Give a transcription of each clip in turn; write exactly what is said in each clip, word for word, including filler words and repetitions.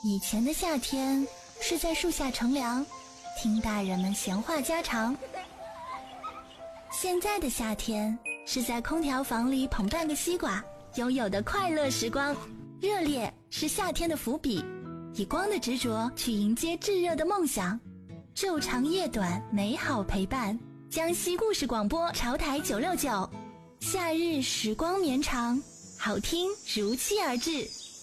以前的夏天是在树下乘凉，听大人们闲话家常。现在的夏天是在空调房里捧半个西瓜，拥有的快乐时光。热烈是夏天的伏笔，以光的执着去迎接炙热的梦想。昼长夜短，美好陪伴。江西故事广播潮台九六九，夏日时光绵长，好听如期而至。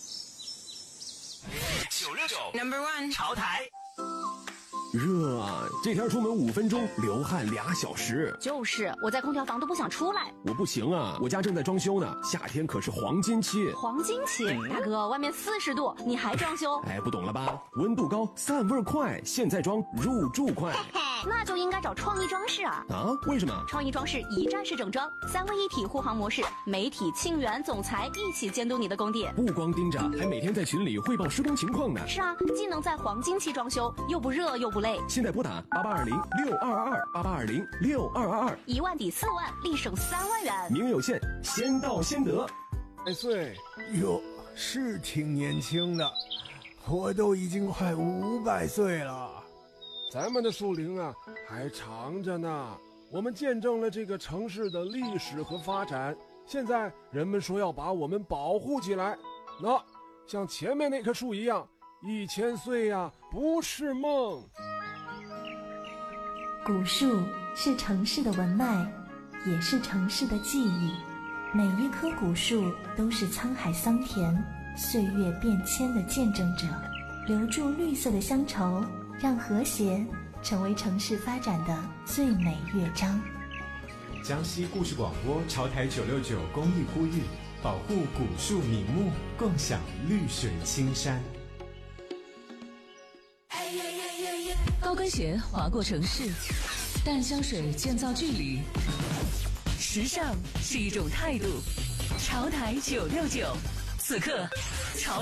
九六九 Number One 潮台。 热啊！这天出门五分钟，流汗俩小时。 就是，我在空调房都不想出来。 我不行啊，我家正在装修呢，夏天可是黄金期。 黄金期？嗯、大哥，外面四十度，你还装修？ 哎，不懂了吧？温度高，散味快，现在装入住快。 那就应该找创意装饰啊！ 啊？为什么？ 创意装饰一站式整装，三位一体护航模式，媒体、庆元、总裁一起监督你的工地。 不光盯着，还每天在群里汇报施工情况呢。 是啊，既能在黄金期装修，又不热又不累。 现在拨打八八二零六二二二八八二零六二二二， 一万抵四万，立省三万元， 名额有限，先到先得。 百岁哟，是挺年轻的，我都已经快五百岁了。 咱们的树龄啊还长着呢，我们见证了这个城市的历史和发展。现在人们说要把我们保护起来，那像前面那棵树一样，一千岁呀、啊、不是梦。 古树是城市的文脉，也是城市的记忆。每一棵古树都是沧海桑田、岁月变迁的见证者，留住绿色的乡愁，让和谐成为城市发展的最美乐章。 江西故事广播潮台九六九公益呼吁，保护古树名木，共享绿水青山。 高跟鞋划过城市，淡香水建造距离。时尚是一种态度。潮台九六九，此刻潮